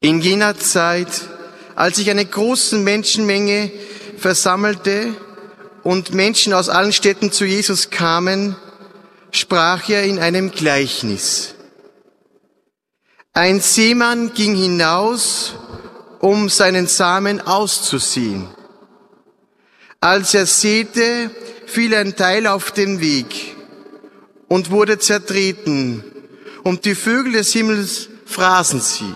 In jener Zeit, als sich eine große Menschenmenge versammelte und Menschen aus allen Städten zu Jesus kamen, sprach er in einem Gleichnis. Ein Seemann ging hinaus, um seinen Samen auszusehen. Als er säte, fiel ein Teil auf den Weg und wurde zertreten, und die Vögel des Himmels fraßen sie.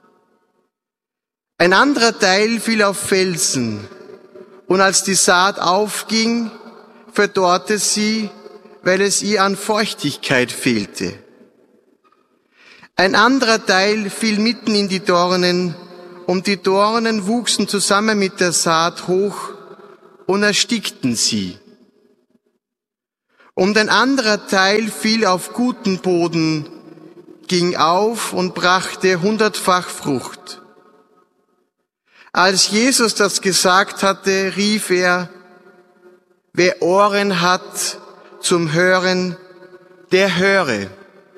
Ein anderer Teil fiel auf Felsen, und als die Saat aufging, verdorrte sie, weil es ihr an Feuchtigkeit fehlte. Ein anderer Teil fiel mitten in die Dornen, und die Dornen wuchsen zusammen mit der Saat hoch und erstickten sie. Und ein anderer Teil fiel auf guten Boden, ging auf und brachte 100-fach Frucht. Als Jesus das gesagt hatte, rief er: Wer Ohren hat zum Hören, der höre.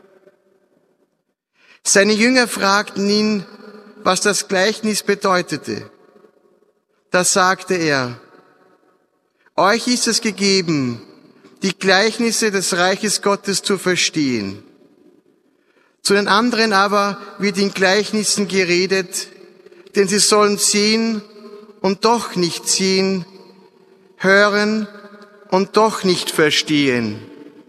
Seine Jünger fragten ihn, was das Gleichnis bedeutete. Da sagte er: Euch ist es gegeben, die Gleichnisse des Reiches Gottes zu verstehen. Zu den anderen aber wird in Gleichnissen geredet, denn sie sollen sehen und doch nicht sehen, hören und doch nicht verstehen.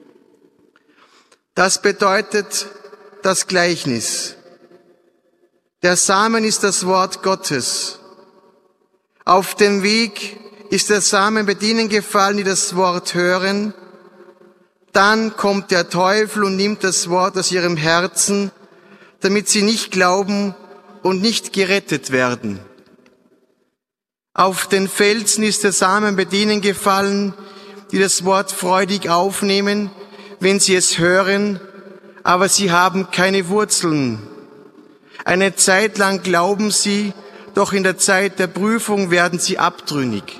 Das bedeutet das Gleichnis. Der Samen ist das Wort Gottes. Auf dem Weg ist der Samen bei denen gefallen, die das Wort hören. Dann kommt der Teufel und nimmt das Wort aus ihrem Herzen, damit sie nicht glauben und nicht gerettet werden. Auf den Felsen ist der Samen bei denen gefallen, die das Wort freudig aufnehmen, wenn sie es hören, aber sie haben keine Wurzeln. Eine Zeit lang glauben sie, doch in der Zeit der Prüfung werden sie abtrünnig.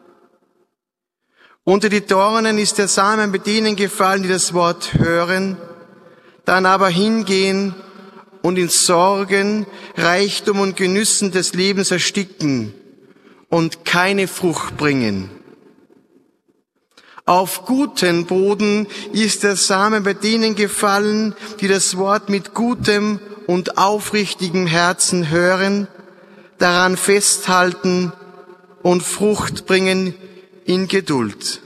Unter die Dornen ist der Samen bei denen gefallen, die das Wort hören, dann aber hingehen und in Sorgen, Reichtum und Genüssen des Lebens ersticken und keine Frucht bringen. Auf guten Boden ist der Samen bei denen gefallen, die das Wort mit gutem und aufrichtigem Herzen hören, daran festhalten und Frucht bringen in Geduld.